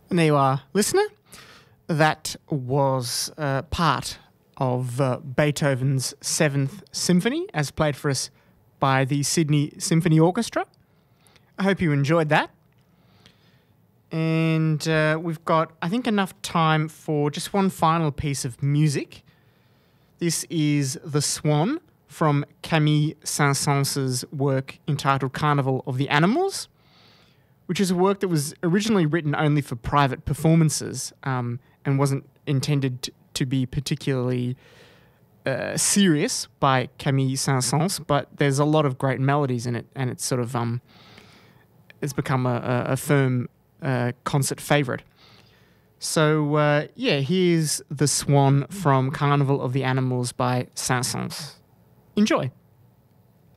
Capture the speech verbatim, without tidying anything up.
And there you are, listener. That was uh, part of uh, Beethoven's Seventh Symphony, as played for us by the Sydney Symphony Orchestra. I hope you enjoyed that. And uh, we've got, I think, enough time for just one final piece of music. This is The Swan from Camille Saint-Saëns's work entitled Carnival of the Animals, which is a work that was originally written only for private performances um, and wasn't intended t- to be particularly uh, serious by Camille Saint-Saëns, but there's a lot of great melodies in it, and it's sort of um, it's become a, a, a firm uh, concert favourite. So, uh, yeah, here's The Swan from Carnival of the Animals by Saint-Saëns. Enjoy.